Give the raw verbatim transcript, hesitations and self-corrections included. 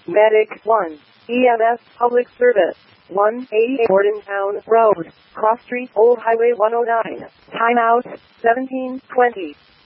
Medic one. E M S Public Service. one eighty-eight Bordentown Road, Cross Street, Old Highway one oh nine. Timeout, seventeen twenty.